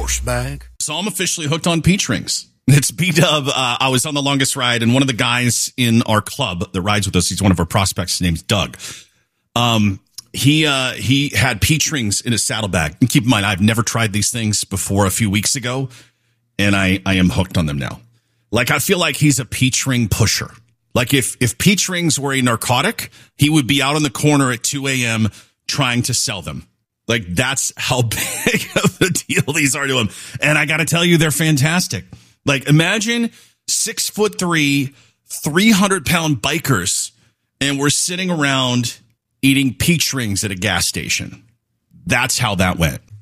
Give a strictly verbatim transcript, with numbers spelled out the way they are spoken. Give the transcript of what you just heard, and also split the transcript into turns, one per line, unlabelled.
douchebag.
So I'm officially hooked on peach rings. It's B-Dub. Uh, I was on the longest ride, and one of the guys in our club that rides with us, he's one of our prospects, his name's Doug. Um, he uh, he had peach rings in his saddlebag. And keep in mind, I've never tried these things before a few weeks ago, and I, I am hooked on them now. Like, I feel like he's a peach ring pusher. Like, if, if peach rings were a narcotic, he would be out on the corner at two a.m. trying to sell them. Like, that's how big of a deal these are to him. And I got to tell you, they're fantastic. Like, imagine six foot three, three hundred pound bikers, and we're sitting around eating peach rings at a gas station. That's how that went.